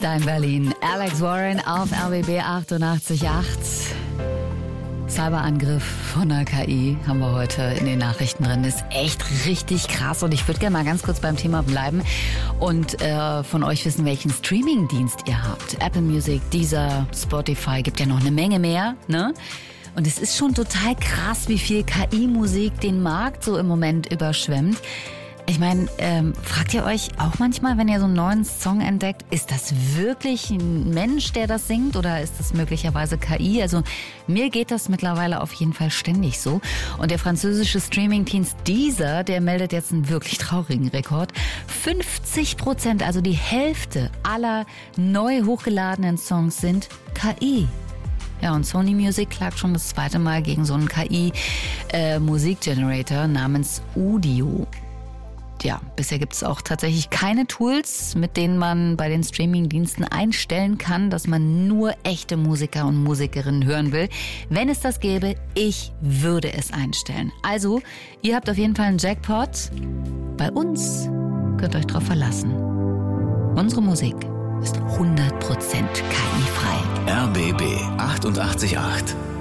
da in Berlin. Alex Warren auf RBB 88.8. Cyberangriff von der KI haben wir heute in den Nachrichten drin. Ist echt richtig krass und ich würde gerne mal ganz kurz beim Thema bleiben und von euch wissen, welchen Streamingdienst ihr habt. Apple Music, Deezer, Spotify, gibt ja noch eine Menge mehr, ne? Und es ist schon total krass, wie viel KI-Musik den Markt so im Moment überschwemmt. Ich meine, fragt ihr euch auch manchmal, wenn ihr so einen neuen Song entdeckt, ist das wirklich ein Mensch, der das singt oder ist das möglicherweise KI? Also mir geht das mittlerweile auf jeden Fall ständig so. Und der französische Streamingdienst Deezer, der meldet jetzt einen wirklich traurigen Rekord. 50%, also die Hälfte aller neu hochgeladenen Songs sind KI. Ja, und Sony Music klagt schon das zweite Mal gegen so einen KI-Musikgenerator namens Udio. Ja, bisher gibt es auch tatsächlich keine Tools, mit denen man bei den Streamingdiensten einstellen kann, dass man nur echte Musiker und Musikerinnen hören will. Wenn es das gäbe, ich würde es einstellen. Also, ihr habt auf jeden Fall einen Jackpot. Bei uns könnt ihr euch drauf verlassen. Unsere Musik ist 100% KI-frei. RBB 88.8